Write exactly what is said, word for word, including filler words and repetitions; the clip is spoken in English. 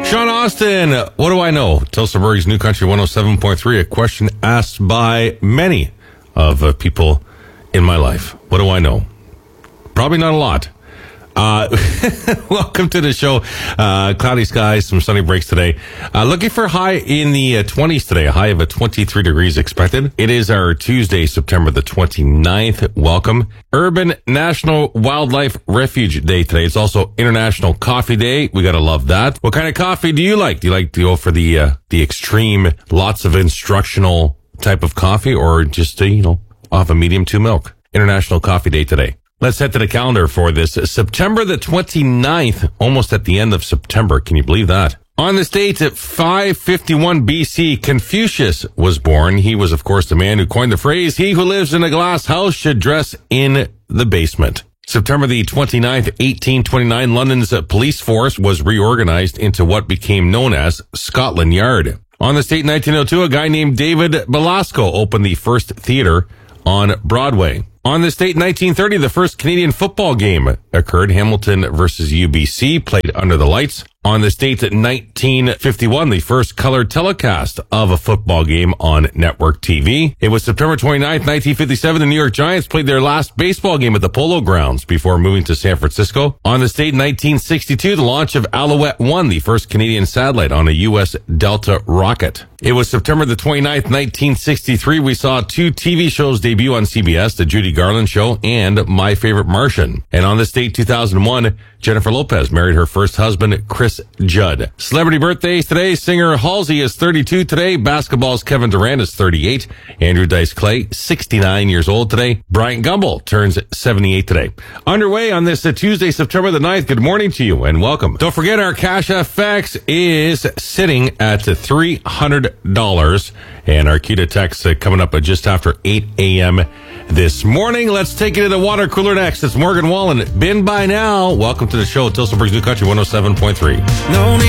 Sean Austin, what do I know? Tilsonburg's New Country one oh seven point three, a question asked by many of uh, people in my life. What do I know? Probably not a lot. Uh, welcome to the show. Uh, cloudy skies, some sunny breaks today. Uh, looking for a high in the uh, twenties today, a high of a twenty-three degrees expected. It is our Tuesday, September the twenty-ninth. Welcome. Urban National Wildlife Refuge Day today. It's also International Coffee Day. We gotta love that. What kind of coffee do you like? Do you like to go for the, uh, the extreme, lots of instructional type of coffee, or just, uh, you know, off a medium to milk? International Coffee Day today. Let's head to the calendar for this. September the twenty-ninth, almost at the end of September. Can you believe that? On this date at five fifty-one B C, Confucius was born. He was, of course, the man who coined the phrase, "He who lives in a glass house should dress in the basement." September the twenty-ninth, eighteen twenty-nine, London's police force was reorganized into what became known as Scotland Yard. On this date, nineteen oh two, a guy named David Belasco opened the first theater on Broadway. On this date, nineteen thirty, the first Canadian football game occurred. Hamilton versus U B C, played under the lights. On this date, nineteen fifty-one, the first color telecast of a football game on network T V. It was September twenty-ninth, nineteen fifty-seven, the New York Giants played their last baseball game at the Polo Grounds before moving to San Francisco. On this date, nineteen sixty-two, the launch of Alouette one, the first Canadian satellite on a U S Delta rocket. It was September the twenty-ninth, nineteen sixty-three, we saw two T V shows debut on C B S, The Judy Garland Show and My Favorite Martian. And on this date, two thousand one, Jennifer Lopez married her first husband, Chris Judd. Celebrity birthdays today, singer Halsey is thirty-two today, basketball's Kevin Durant is thirty-eight, Andrew Dice Clay, sixty-nine years old today, Bryant Gumbel turns seventy-eight today. Underway on this uh, Tuesday, September the ninth, good morning to you and welcome. Don't forget our Cash F X is sitting at three hundred dollars, and our key to text uh, coming up at just after eight a.m. this morning. Let's take it to the water cooler next. It's Morgan Wallen. Been by now. Welcome to the show at Tilsonburg's New Country one oh seven point three. No